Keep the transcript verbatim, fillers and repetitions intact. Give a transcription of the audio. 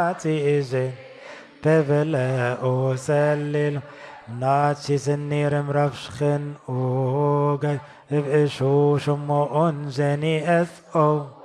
إذن ببلا أسلل ناتشي سنير مرفشخن أوغي إبقشو شمو أنزني أثقو